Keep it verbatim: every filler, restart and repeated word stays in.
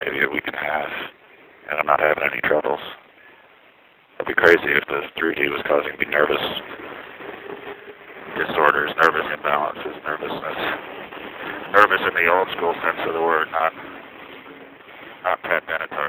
maybe a week and a half, and I'm not having any troubles. It'd be crazy if the three D was causing me nervous disorders, nervous imbalances, nervousness. Nervous in the old school sense of the word, not not pandemic